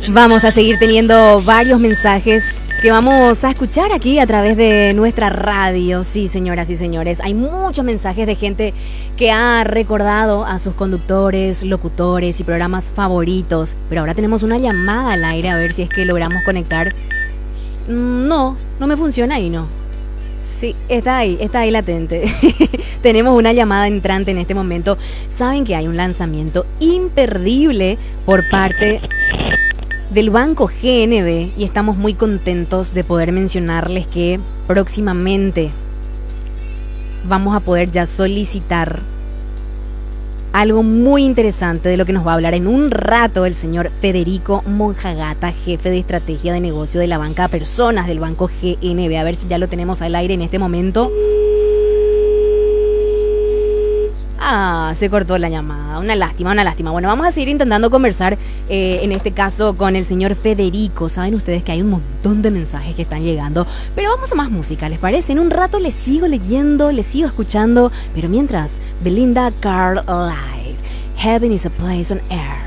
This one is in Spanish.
Vamos a seguir teniendo varios mensajes que vamos a escuchar aquí a través de nuestra radio. Sí, señoras y señores, hay muchos mensajes de gente que ha recordado a sus conductores, locutores y programas favoritos. Pero ahora tenemos una llamada al aire a ver si es que logramos conectar. No me funciona ahí, no. Sí, está ahí latente. Tenemos una llamada entrante en este momento. Saben que hay un lanzamiento imperdible por parte del Banco GNB y estamos muy contentos de poder mencionarles que próximamente vamos a poder ya solicitar algo muy interesante de lo que nos va a hablar en un rato el señor Federico Monjagata, jefe de estrategia de negocio de la banca a personas del Banco GNB. A ver si ya lo tenemos al aire en este momento. Se cortó la llamada. Una lástima. Bueno, vamos a seguir intentando conversar, en este caso con el señor Federico. Saben ustedes que hay un montón de mensajes que están llegando, pero vamos a más música, ¿les parece? En un rato les sigo leyendo, les sigo escuchando, pero mientras, Belinda Carlisle, Heaven is a Place on Earth.